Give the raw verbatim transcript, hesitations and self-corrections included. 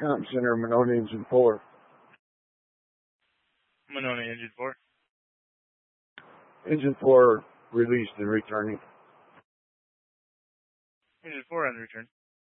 Comp Center, Monona Engine four. Monona Engine four. Engine four released and returning. Engine four on return.